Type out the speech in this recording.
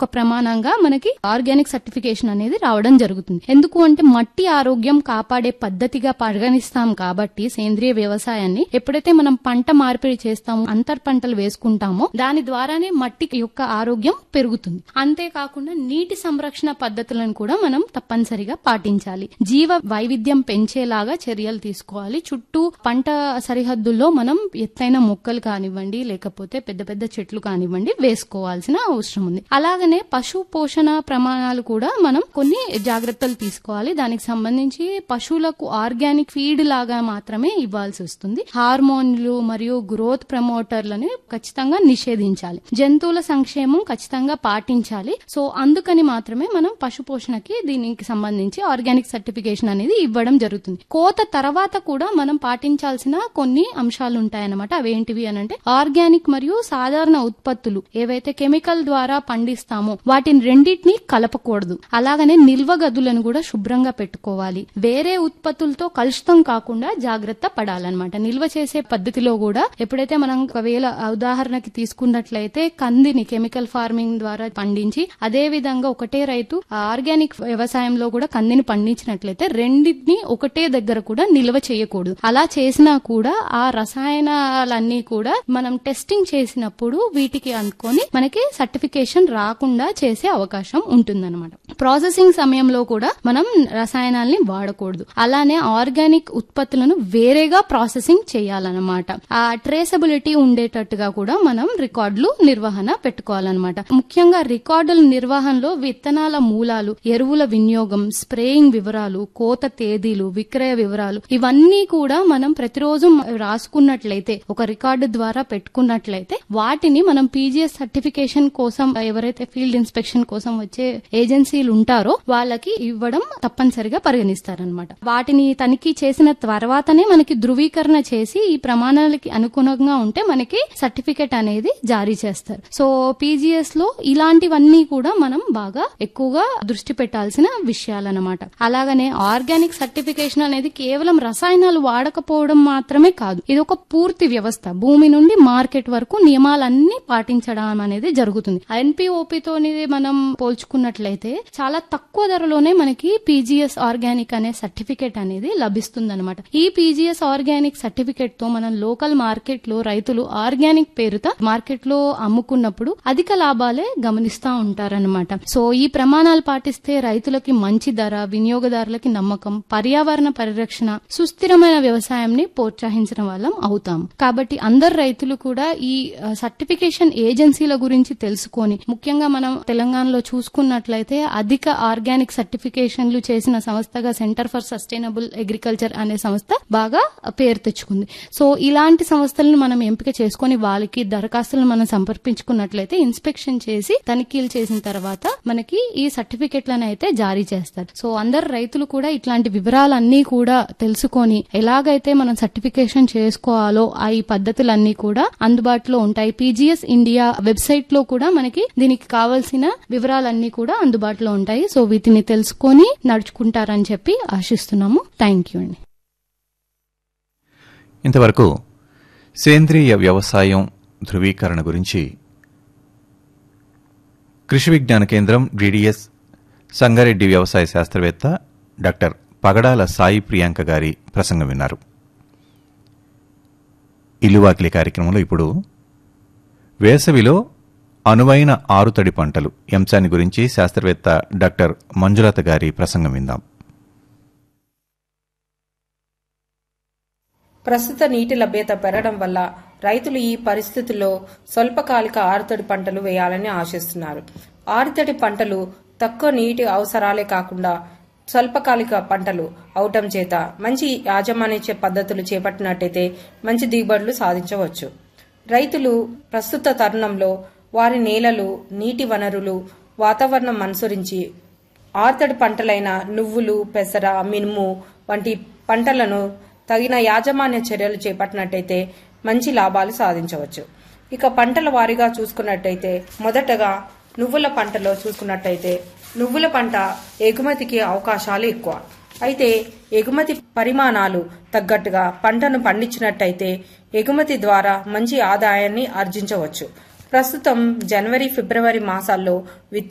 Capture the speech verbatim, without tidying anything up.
ఒక ప్రమాణంగా మనకి ఆర్గానిక్ సర్టిఫికేషన్ అనేది రావడం జరుగుతుంది. ఎందుకు అంటే మట్టి ఆరోగ్యం కాపాడే పద్ధతిగా పరిగణిస్తాం కాబట్టి సేంద్రియ వ్యవసాయాన్ని ఎప్పుడైతే మనం పంట మార్పిడి చేస్తామో, అంతర్ పంటలు వేసుకుంటామో దాని ద్వారానే మట్టి యొక్క ఆరోగ్యం పెరుగుతుంది. అంతేకాకుండా నీటి సంరక్షణ పద్ధతులను కూడా మనం తప్పనిసరిగా పాటించాలి. జీవ వైవిధ్యం పెంచేలాగా చర్యలు తీసుకోవాలి. చుట్టూ పంట సరిహద్దుల్లో మనం ఎత్తైన మొక్కలు కానివ్వండి, లేకపోతే పెద్ద పెద్ద చెట్లు కానివ్వండి వేసుకోవాల్సిన అవసరం ఉంది. అలాగనే పశు పోషణ ప్రమాణాలు కూడా మనం కొన్ని జాగ్రత్తలు తీసుకోవాలి. దానికి సంబంధించి పశువులకు ఆర్గానిక్ ఫీడ్ లాగా మాత్రమే ఇవ్వాల్సి వస్తుంది. హార్మోన్లు మరియు గ్రోత్ ప్రమోటర్లను ఖచ్చితంగా నిషేధించాలి. జంతువుల సంక్షేమం ఖచ్చితంగా పాటించాలి. సో అందుకని మాత్రమే మనం పశు పోషణకి దీనికి సంబంధించి ఆర్గానిక్ సర్టిఫికేషన్ అనేది ఇవ్వడం జరుగుతుంది. కోత తర్వాత కూడా మనం పాటించాల్సిన కొన్ని అంశాలు ఉంటాయన్నమాట. అవేంటివి అనంటే ఆర్గానిక్ మరియు సాధారణ ఉత్పత్తులు ఏవైతే కెమికల్ ద్వారా పండిస్తామో వాటిని రెండింటినీ కలపకూడదు. అలాగనే నిల్వ గదులను కూడా శుభ్రంగా పెట్టుకోవాలి. వేరే ఉత్పత్తులతో కలుషితం కాకుండా జాగ్రత్త పడాలన్నమాట. నిల్వ చేసే పద్ధతిలో కూడా ఎప్పుడైతే మనం ఒకవేళ ఉదాహరణకి తీసుకున్నట్లయితే కందిని కెమికల్ ఫార్మింగ్ ద్వారా పండించి అదే విధంగా ఒకటే రైతు ఆర్గానిక్ వ్యవసాయంలో కూడా కందిని పండించినట్లయితే రెండింటిని ఒకటే దగ్గర కూడా నిల్వ చేయకూడదు. అలా చేసినా కూడా ఆ రసాయనాలన్నీ కూడా మనం టెస్టింగ్ చేసినప్పుడు వీటికి అనుకొని మనకి సర్టిఫికేషన్ రాకుండా చేసే అవకాశం ఉంటుందన్నమాట. ప్రాసెసింగ్ సమయంలో కూడా మనం రసాయనాల్ని వాడకూడదు. అలానే ఆర్గానిక్ ఉత్పత్తులను వేరేగా ప్రాసెసింగ్ చేయాలన్నమాట. ఆ ట్రేసబిలిటీ ఉండేటట్టుగా కూడా మనం రికార్డులు నిర్వహణ పెట్టుకోవాలన్నమాట. ముఖ్యంగా రికార్డుల నిర్వహణలో విత్తనాల మూలాలు, ఎరువుల వినియోగం, స్ప్రేయింగ్ వివరాలు, కోత తేదీలు, విక్రయ వివరాలు ఇవన్నీ కూడా మనం ప్రతిరోజు రాసుకున్నట్లయితే, ఒక రికార్డు ద్వారా పెట్టుకున్నట్లయితే వాటిని మనం పీజీఎస్ సర్టిఫికేషన్ కోసం ఎవరైతే ఫీల్డ్ ఇన్స్పెక్షన్ కోసం వచ్చే ఏజెన్సీలు ఉంటారో వాళ్ళకి ఇవ్వడం తప్పనిసరిగా పరిగణిస్తారనమాట. వాటిని తనిఖీ చేసిన తర్వాతనే మనకి ధృవీకరణ చేసి ఈ ప్రమాణాలకి అనుగుణంగా ఉంటే మనకి సర్టిఫికేట్ అనేది జారీ చేస్తారు. సో పీజీఎస్ లో ఇలాంటివన్నీ కూడా మనం బాగా ఎక్కువగా దృష్టి పెట్టాల్సిన విషయాలన్నమాట. అలాగనే ఆర్గానిక్ సర్టిఫికేషన్ అనేది కేవలం రసాయనాలు వాడకపోవడం మాత్రమే కాదు, ఇది ఒక పూర్తి వ్యవస్థ. భూమి నుండి మార్కెట్ వరకు నియమాలన్నీ పాటించడం అనేది జరుగుతుంది. ఎన్పిఓపితో మనం పోల్చుకున్నట్లయితే చాలా తక్కువ ధరలోనే మనకి పీజీఎస్ ఆర్గానిక్ అనే సర్టిఫికేట్ అనేది లభిస్తుంది అనమాట. ఈ పీజీఎస్ ఆర్గానిక్ సర్టిఫికేట్ తో మనం లోకల్ మార్కెట్ లో రైతులు ఆర్గానిక్ పేరుతో మార్కెట్ లో అమ్ముకున్నప్పుడు అధిక లాభాలే గమనిస్తా ఉంటారనమాట. సో ఈ ప్రమాణాలు పాటిస్తే రైతులకి మంచి ధర, వినియోగదారులకి నమ్మకం, పర్యావరణ పరిరక్షణ, సుస్థిరమైన వ్యవసాయాన్ని ప్రోత్సహించడం వల్ల అవుతాం. కాబట్టి అందరు రైతులు కూడా ఈ సర్టిఫికేషన్ ఏజెన్సీల గురించి తెలుసుకొని, ముఖ్యంగా మనం తెలంగాణలో చూసుకున్నట్లయితే అధిక ఆర్గానిక్ సర్టిఫికేషన్లు చేసిన సంస్థగా సెంటర్ ఫర్ సస్టైనబుల్ అగ్రికల్చర్ అనే సంస్థ బాగా పేరు తెచ్చుకుంది. సో ఇలాంటి సంస్థలను మనం ఎంపిక చేసుకుని వాళ్ళకి దరఖాస్తులను మనం సమర్పించుకున్నట్లయితే ఇన్స్పెక్షన్ చేసి తనిఖీలు చేసిన తర్వాత మనకి ఈ సర్టిఫికెట్లను అయితే జారీ చేస్తారు. సో అందరు రైతులు కూడా ఇట్లాంటి వివరాలన్నీ కూడా తెలుసుకొని ఎలాగైతే మనం సర్టిఫికేషన్ చేసుకోవాలో ఆ ఈ పద్ధతులన్నీ కూడా అందుబాటులో ఉంటాయి. పీజీఎస్ ఇండియా వెబ్సైట్ లో కూడా మనకి దీనికి కావాల్సిన వివరాలన్నీ కూడా అందుబాటులో ఉంటాయి. సో వీటిని తెలుసుకొని నడుచుకుంటారని చెప్పి ఆశిస్తున్నాము. థ్యాంక్ యూ అండి. ఇంతవరకు సేంద్రియ వ్యవసాయం ధృవీకరణ గురించి కృషి విజ్ఞాన కేంద్రం డిడిఎస్ సంగారెడ్డి వ్యవసాయ శాస్త్రవేత్త డాక్టర్ పగడాల సాయి ప్రియాంక గారి ప్రసంగం విన్నారు. ఇల్లువాకిలి కార్యక్రమంలో ఇప్పుడు వేసవిలో అనువైన ఆరుతడి పంటలు అంశాన్ని గురించి శాస్త్రవేత్త డాక్టర్ మంజులత గారి ప్రసంగం విందాం. ప్రస్తుత నీటి లభ్యత పెరగడం వల్ల రైతులు ఈ పరిస్థితుల్లో స్వల్పకాలిక ఆరుతడి పంటలు వేయాలని ఆశిస్తున్నారు. ఆరుతడి పంటలు తక్కువ నీటి అవసరాలే కాకుండా స్వల్పకాలిక పంటలు అవటం చేత మంచి యాజమాన్య పద్ధతులు చేపట్టినట్టయితే మంచి దిగుబడులు సాధించవచ్చు. రైతులు ప్రస్తుత తరుణంలో వారి నేలలు, నీటి వనరులు, వాతావరణం అనుసరించి ఆరుతడి పంటలైన నువ్వులు, పెసర, మినుము వంటి పంటలను తగిన యాజమాన్య చర్యలు చేపట్టినట్టయితే మంచి లాభాలు సాధించవచ్చు. ఇక పంటల వారీగా చూసుకున్నట్టయితే మొదటగా నువ్వుల పంటలో చూసుకున్నట్టయితే నువ్వుల పంట ఎగుమతికి అవకాశాలు ఎక్కువ. అయితే ఎగుమతి పరిమాణాలు తగ్గట్టుగా పంటను పండించినట్టయితే ఎగుమతి ద్వారా మంచి ఆదాయాన్ని ఆర్జించవచ్చు. ప్రస్తుతం జనవరి, ఫిబ్రవరి మాసాల్లో